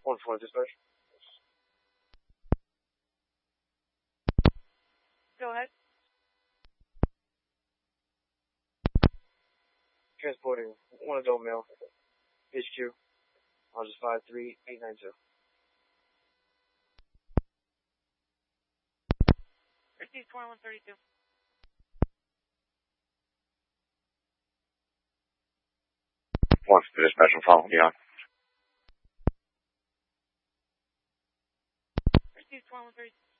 1-4 dispatch. Go ahead. Transporting 1 adult male. HQ. I'll just 53892. Receive 2132. 1 for dispatch, I'm following you on. Receive 2132.